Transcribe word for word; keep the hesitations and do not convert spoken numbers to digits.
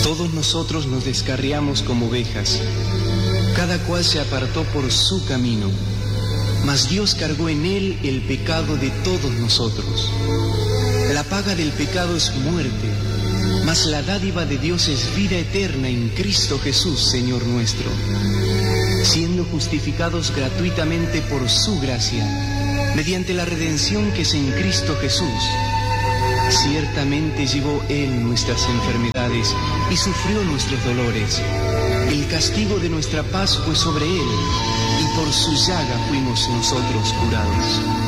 Todos nosotros nos descarriamos como ovejas, cada cual se apartó por su camino, mas Dios cargó en él el pecado de todos nosotros. La paga del pecado es muerte, mas la dádiva de Dios es vida eterna en Cristo Jesús, Señor nuestro. Siendo justificados gratuitamente por su gracia, mediante la redención que es en Cristo Jesús. Ciertamente llevó Él nuestras enfermedades y sufrió nuestros dolores. El castigo de nuestra paz fue sobre Él, y por su llaga fuimos nosotros curados.